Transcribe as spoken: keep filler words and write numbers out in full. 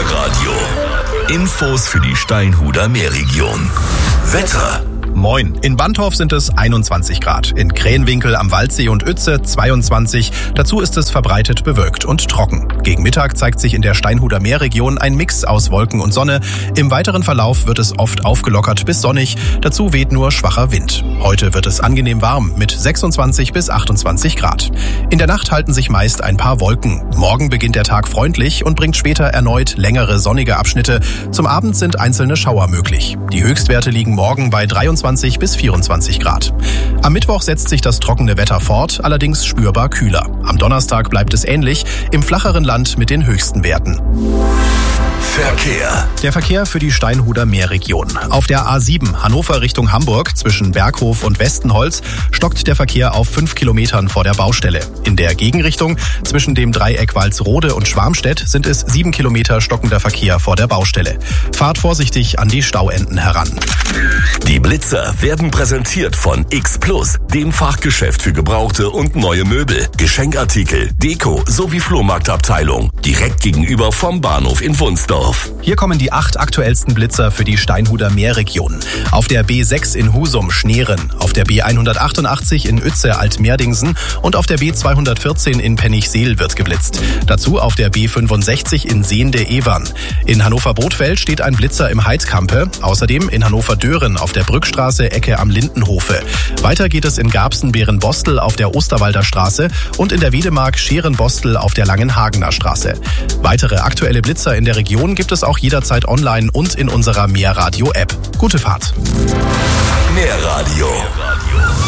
Meerradio. Infos für die Steinhuder Meerregion. Wetter. Moin. In Bantorf sind es einundzwanzig Grad, in Krähenwinkel am Waldsee und Uetze zweiundzwanzig. Dazu ist es verbreitet bewölkt und trocken. Gegen Mittag zeigt sich in der Steinhuder Meerregion ein Mix aus Wolken und Sonne. Im weiteren Verlauf wird es oft aufgelockert bis sonnig. Dazu weht nur schwacher Wind. Heute wird es angenehm warm mit sechsundzwanzig bis achtundzwanzig Grad. In der Nacht halten sich meist ein paar Wolken. Morgen beginnt der Tag freundlich und bringt später erneut längere sonnige Abschnitte. Zum Abend sind einzelne Schauer möglich. Die Höchstwerte liegen morgen bei dreiundzwanzig bis vierundzwanzig Grad. Am Mittwoch setzt sich das trockene Wetter fort, allerdings spürbar kühler. Am Donnerstag bleibt es ähnlich, im flacheren Land mit den höchsten Werten. Verkehr. Der Verkehr für die Steinhuder Meerregion. Auf der A sieben Hannover Richtung Hamburg zwischen Berghof und Westenholz stockt der Verkehr auf fünf Kilometern vor der Baustelle. In der Gegenrichtung zwischen dem Dreieck Walsrode und Schwarmstedt sind es sieben Kilometer stockender Verkehr vor der Baustelle. Fahrt vorsichtig an die Stauenden heran. Die Blitzer werden präsentiert von X Plus, dem Fachgeschäft für gebrauchte und neue Möbel, Geschenkartikel, Deko sowie Flohmarktabteilung. Direkt gegenüber vom Bahnhof in Wunsdorf. Hier kommen die acht aktuellsten Blitzer für die Steinhuder Meerregion. Auf der B sechs in Husum Schneeren, auf der B hundertachtundachtzig in Uetze Altmerdingsen und auf der B zweihundertvierzehn in Pennigseel wird geblitzt. Dazu auf der B fünfundsechzig in Sehnde-Evern. In Hannover-Bothfeld steht ein Blitzer im Heidkampe, außerdem in Hannover-Dören auf der Brückstraße Ecke am Lindenhofe. Weiter geht es in Garbsen-Berenbostel auf der Osterwalder Straße und in der Wedemark Scherenbostel auf der Langenhagener Straße. Weitere aktuelle Blitzer in der Region gibt es auch jederzeit online und in unserer Meerradio-App. Gute Fahrt! Meerradio.